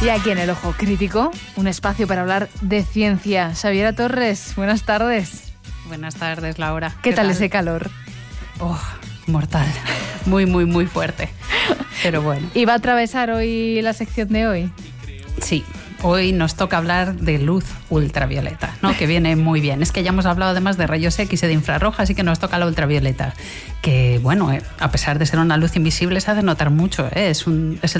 Y aquí en El Ojo Crítico, un espacio para hablar de ciencia. Xaviera Torres, buenas tardes. Buenas tardes, Laura. ¿Qué tal ese calor? Oh, mortal. Muy, muy, muy fuerte. Pero bueno. ¿Y va a atravesar hoy la sección de hoy? Sí. Hoy nos toca hablar de luz ultravioleta, ¿no? Que viene muy bien. Es que ya hemos hablado además de rayos X y de infrarroja, así que nos toca la ultravioleta. Que, bueno, a pesar de ser una luz invisible, se hace notar mucho, ¿eh? Es el